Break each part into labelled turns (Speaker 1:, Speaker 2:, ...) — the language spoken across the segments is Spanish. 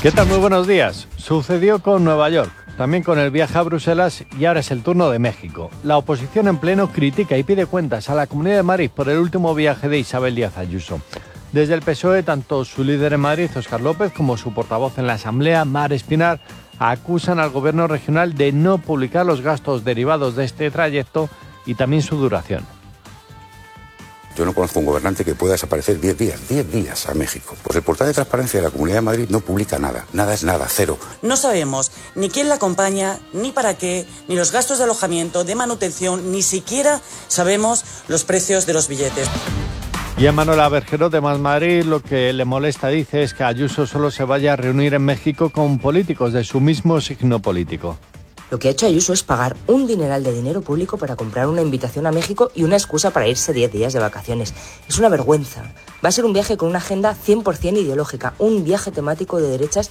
Speaker 1: ¿Qué tal? Muy buenos días. Sucedió con Nueva York, también con el viaje a Bruselas y ahora es el turno de México. La oposición en pleno critica y pide cuentas a la Comunidad de Madrid por el último viaje de Isabel Díaz Ayuso. Desde el PSOE, tanto su líder en Madrid, Óscar López, como su portavoz en la Asamblea, Mar Espinar, acusan al gobierno regional de no publicar los gastos derivados de este trayecto y también su duración.
Speaker 2: Yo no conozco un gobernante que pueda desaparecer 10 días a México. Pues el portal de transparencia de la Comunidad de Madrid no publica nada. Nada es nada, cero.
Speaker 3: No sabemos ni quién la acompaña, ni para qué, ni los gastos de alojamiento, de manutención, ni siquiera sabemos los precios de los billetes.
Speaker 1: Y a Manuela Berjero de Más Madrid lo que le molesta, dice, es que Ayuso solo se vaya a reunir en México con políticos de su mismo signo político.
Speaker 4: Lo que ha hecho Ayuso es pagar un dineral de dinero público para comprar una invitación a México y una excusa para irse 10 días de vacaciones. Es una vergüenza. Va a ser un viaje con una agenda 100% ideológica, un viaje temático de derechas.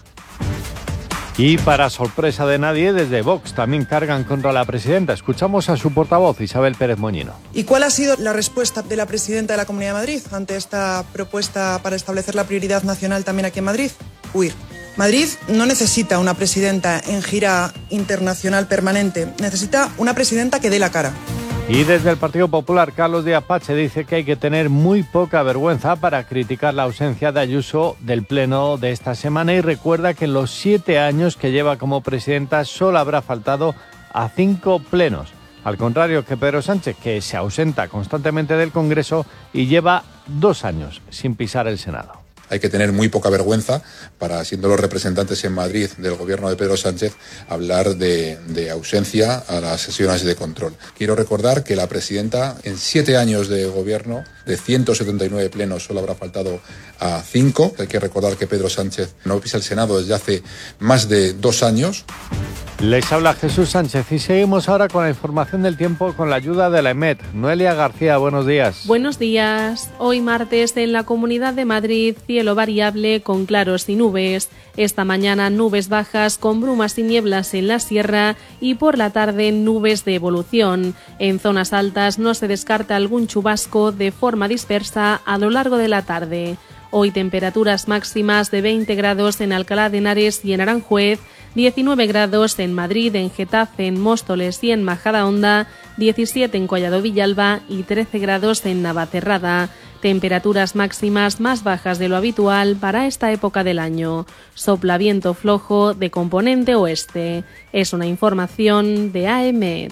Speaker 1: Y para sorpresa de nadie, desde Vox también cargan contra la presidenta. Escuchamos a su portavoz, Isabel Pérez Moñino.
Speaker 5: ¿Y cuál ha sido la respuesta de la presidenta de la Comunidad de Madrid ante esta propuesta para establecer la prioridad nacional también aquí en Madrid? Huir. Madrid no necesita una presidenta en gira internacional permanente, necesita una presidenta que dé la cara.
Speaker 1: Y desde el Partido Popular, Carlos Díaz Pache dice que hay que tener muy poca vergüenza para criticar la ausencia de Ayuso del pleno de esta semana y recuerda que en los 7 años que lleva como presidenta solo habrá faltado a 5 plenos. Al contrario que Pedro Sánchez, que se ausenta constantemente del Congreso y lleva 2 años sin pisar el Senado.
Speaker 6: Hay que tener muy poca vergüenza para, siendo los representantes en Madrid del gobierno de Pedro Sánchez, hablar de ausencia a las sesiones de control. Quiero recordar que la presidenta, en 7 años de gobierno, de 179 plenos, solo habrá faltado a 5. Hay que recordar que Pedro Sánchez no pisa el Senado desde hace más de 2 años.
Speaker 1: Les habla Jesús Sánchez y seguimos ahora con la información del tiempo con la ayuda de la EMET. Noelia García, buenos días.
Speaker 7: Buenos días. Hoy martes en la Comunidad de Madrid, cielo variable con claros y nubes. Esta mañana nubes bajas con brumas y nieblas en la sierra y por la tarde nubes de evolución. En zonas altas no se descarta algún chubasco de forma dispersa a lo largo de la tarde. Hoy temperaturas máximas de 20 grados en Alcalá de Henares y en Aranjuez, 19 grados en Madrid, en Getafe, en Móstoles y en Majadahonda, 17 en Collado Villalba y 13 grados en Navacerrada. Temperaturas máximas más bajas de lo habitual para esta época del año. Sopla viento flojo de componente oeste. Es una información de AEMET.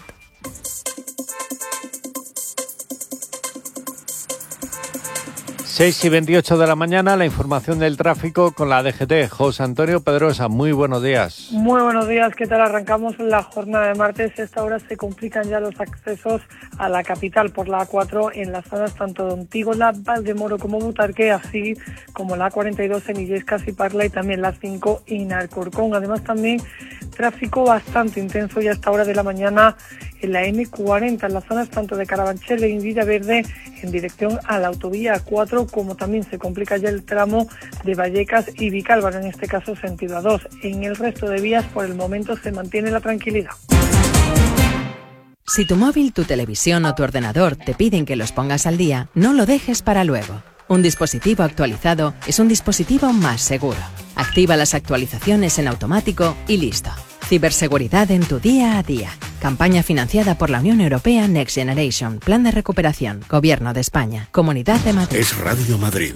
Speaker 1: 6:28 de la mañana, la información del tráfico con la DGT. José Antonio Pedrosa, muy buenos días.
Speaker 8: Muy buenos días, ¿qué tal? Arrancamos la jornada de martes. A esta hora se complican ya los accesos a la capital por la A4 en las zonas tanto de Ontígola, Valdemoro como Butarque, así como la A42 en Illescas y Parla y también la 5 en Alcorcón. Además también tráfico bastante intenso ya a esta hora de la mañana en la M40, en las zonas tanto de Carabanchel y Villaverde en dirección a la autovía A4, como también se complica ya el tramo de Vallecas y Vicálvaro, en este caso sentido A2. En el resto de vías por el momento se mantiene la tranquilidad.
Speaker 9: Si tu móvil, tu televisión o tu ordenador te piden que los pongas al día, no lo dejes para luego. Un dispositivo actualizado es un dispositivo más seguro. Activa las actualizaciones en automático y listo. Ciberseguridad en tu día a día. Campaña financiada por la Unión Europea Next Generation. Plan de recuperación. Gobierno de España. Comunidad de Madrid.
Speaker 10: Es Radio Madrid.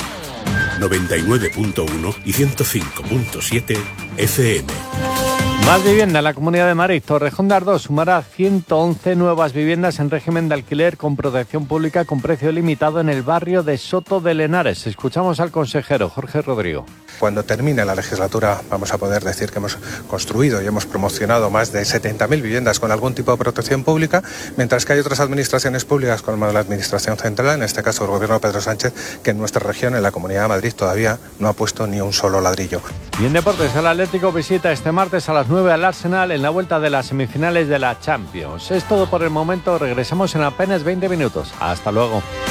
Speaker 10: 99.1 y 105.7 FM.
Speaker 1: Más vivienda en la Comunidad de Madrid. Torrejón de Ardoz sumará 111 nuevas viviendas en régimen de alquiler con protección pública con precio limitado en el barrio de Soto de Lenares. Escuchamos al consejero Jorge Rodrigo.
Speaker 11: Cuando termine la legislatura vamos a poder decir que hemos construido y hemos promocionado más de 70.000 viviendas con algún tipo de protección pública, mientras que hay otras administraciones públicas como la Administración Central, en este caso el Gobierno de Pedro Sánchez, que en nuestra región, en la Comunidad de Madrid, todavía no ha puesto ni un solo ladrillo.
Speaker 1: Y en deportes, el Atlético visita este martes a las 9 al Arsenal en la vuelta de las semifinales de la Champions. Es todo por el momento, regresamos en apenas 20 minutos. Hasta luego.